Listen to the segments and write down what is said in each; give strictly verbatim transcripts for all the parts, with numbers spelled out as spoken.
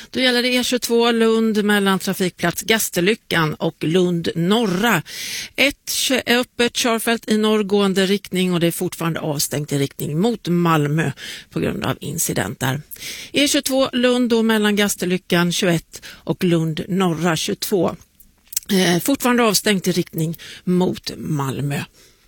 Då gäller det E tjugotvå Lund mellan trafikplats Gasterlyckan och Lund norra. Ett öppet körfält i norrgående riktning och det är fortfarande avstängt i riktning mot Malmö på grund av incidenter. E tjugotvå Lund då mellan Gasterlyckan tjugoett och Lund norra tjugotvå. Eh, fortfarande avstängt i riktning mot Malmö.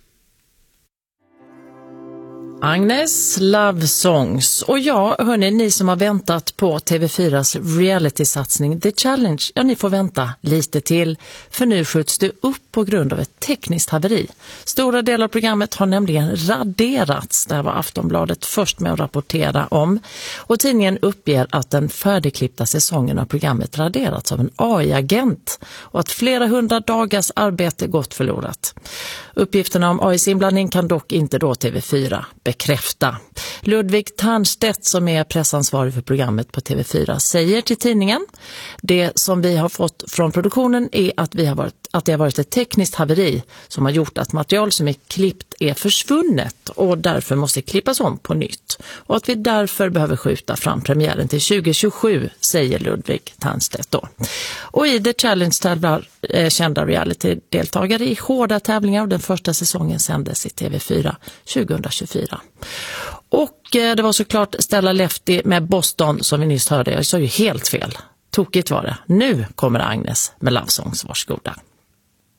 Agnes Love Songs. Och ja, hörni, ni som har väntat på T V fyras reality-satsning The Challenge, ja, ni får vänta lite till. För nu skjuts det upp på grund av ett tekniskt haveri. Stora delar av programmet har nämligen raderats. Det var Aftonbladet först med att rapportera om. Och tidningen uppger att den färdigklippta säsongen av programmet raderats av en A I-agent och att flera hundra dagars arbete gått förlorat. Uppgifterna om A I:s inblandning kan dock inte då T V fyra bekräfta. Ludvig Ternstedt som är pressansvarig för programmet på T V fyra säger till tidningen: det som vi har fått från produktionen är att, vi har varit, att det har varit ett tekniskt haveri som har gjort att material som är klippt är försvunnet och därför måste klippas om på nytt. Och att vi därför behöver skjuta fram premiären till tjugo tjugosju, säger Ludvig Ternstedt då. Och i The Challenge tävlar eh, kända reality-deltagare i hårda tävlingar och den första säsongen sändes i T V fyra tjugohundratjugofyra. Och eh, det var såklart Stella Lefty med Boston som vi nyss hörde. Jag sa ju helt fel. Tokigt var det. Nu kommer Agnes med Love Songs, varsågoda.